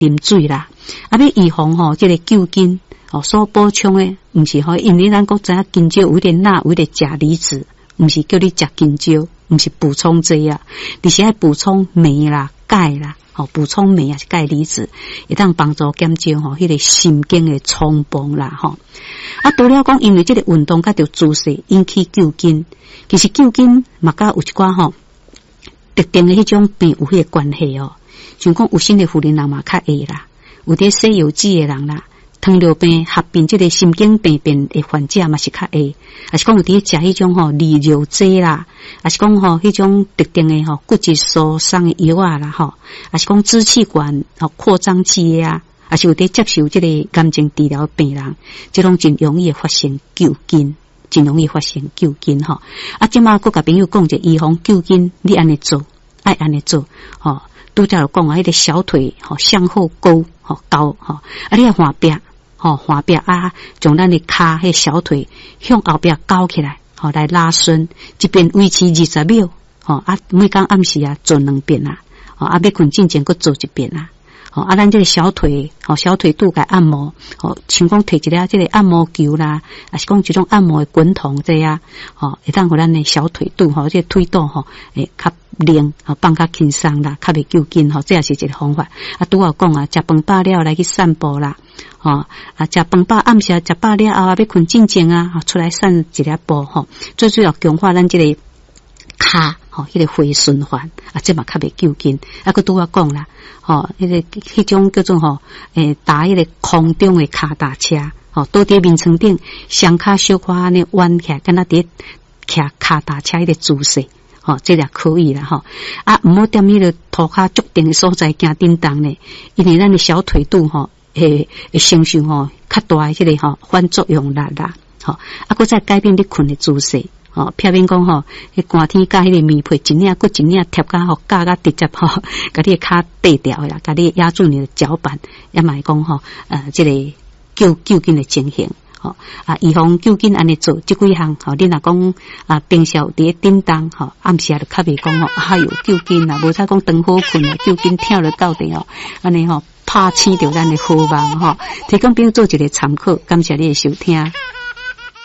啉水啦。啊，要预防这个旧筋所补充的，毋是因为咱国知影金蕉有点钠，有点钾离子，毋是叫你食金蕉，毋是补充这啊，你是要补充镁啦、钙啦。补充镁也是钙离子，会当帮助减少迄个心经的冲崩啦除了讲因为这个运动甲着姿势引起旧筋，其实旧筋嘛甲有一寡特定的迄种病有迄个关系像讲有心的妇人人嘛较会啦，有啲西游记的人啦，糖尿病合并这个心经病变的患者嘛是较会，还是讲有啲食迄种利尿剂啦，还是讲迄种特定的骨质疏松的药啊啦还是讲支气管扩张剂啊，还是有啲接受这个癌症治疗病人，这种真容易发生旧筋，真容易发生旧筋即马各甲朋友讲者预防旧筋，你安尼做，爱安尼做拄则有讲迄个小腿向后勾高你要换壁换壁将咱的骹迄小腿向后壁勾起来来拉伸，一边维持20秒每天暗时做2遍要困之前搁做1遍咱这个小腿小腿肚甲按摩像讲摕一个这个按摩球啦，还是讲这种按摩的滚筒这会当互咱的小腿肚这个腿肚会较灵放较轻松啦，较袂揪筋这也是一个方法拄好讲食饭饱了来去散步啦食饭饱暗时食饱了后要困之前出来散一下步最主要强化咱这个骹迄个血循环这嘛较袂揪筋佫拄好讲啦迄种叫做打迄个空中的骹踏车倒伫面床顶双骹小可安尼弯起来，敢若伫骑骹踏车迄个姿势这也可以啦毋好踮迄个涂骹足定的所在行叮当呢，因为咱的小腿肚会承受较大的迄个反作用力啦佫再改变你困的姿势偏偏讲迄寒天甲迄个棉被一领一领贴甲夹甲直接甲你的骹缀掉啦，甲你压住你的脚板，也嘛会讲这个旧筋的情形预防旧筋安尼做这几项你若讲平时有伫叮当暗时就较袂讲有旧筋无再讲长好困旧筋跳了到底安尼拍醒着咱的好梦提供朋友做一个参考，感谢你的收听。